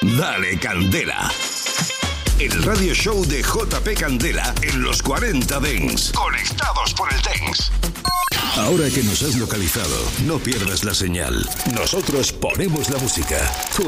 Dale Candela. El radio show de JP Candela en los 40 Dents. Conectados por el Dents. Ahora que nos has localizado, no pierdas la señal. Nosotros ponemos la música.